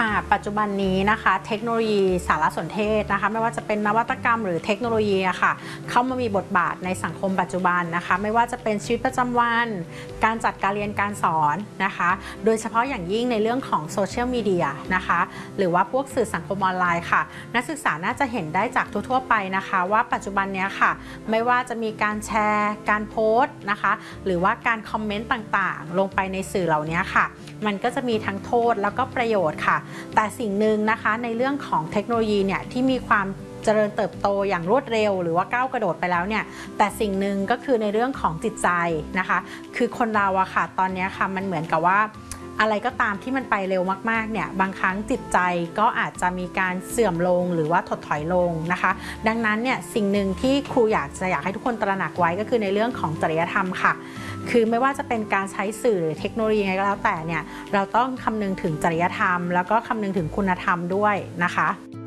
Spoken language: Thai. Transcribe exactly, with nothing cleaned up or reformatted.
ค่ะปัจจุบันนี้นะคะเทคโนโลยีสารสนเทศนะคะไม่ว่าจะเป็นนวัตกรรมหรือเทคโนโลยีอะค่ะเข้ามามีบทบาทในสังคมปัจจุบันนะคะไม่ว่าจะเป็นชีวิตประจำวันการจัดการเรียนการสอนนะคะโดยเฉพาะอย่างยิ่งในเรื่องของโซเชียลมีเดียนะคะหรือว่าพวกสื่อสังคมออนไลน์ค่ะนักศึกษาน่าจะเห็นได้จากทั่วๆไปนะคะว่าปัจจุบันนี้ค่ะไม่ว่าจะมีการแชร์การโพสต์นะคะหรือว่าการคอมเมนต์ต่างๆลงไปในสื่อเหล่านี้ค่ะมันก็จะมีทั้งโทษแล้วก็ประโยชน์ค่ะแต่สิ่งหนึ่งนะคะในเรื่องของเทคโนโลยีเนี่ยที่มีความเจริญเติบโตอย่างรวดเร็วหรือว่าก้าวกระโดดไปแล้วเนี่ยแต่สิ่งหนึ่งก็คือในเรื่องของจิตใจนะคะคือคนเราอะค่ะตอนนี้ค่ะมันเหมือนกับว่าอะไรก็ตามที่มันไปเร็วมากๆเนี่ยบางครั้งจิตใจก็อาจจะมีการเสื่อมลงหรือว่าถดถอยลงนะคะดังนั้นเนี่ยสิ่งหนึ่งที่ครูอยากจะอยากให้ทุกคนตระหนักไว้ก็คือในเรื่องของจริยธรรมค่ะคือไม่ว่าจะเป็นการใช้สื่อหรือเทคโนโลยีไงก็แล้วแต่เนี่ยเราต้องคำนึงถึงจริยธรรมแล้วก็คำนึงถึงคุณธรรมด้วยนะคะ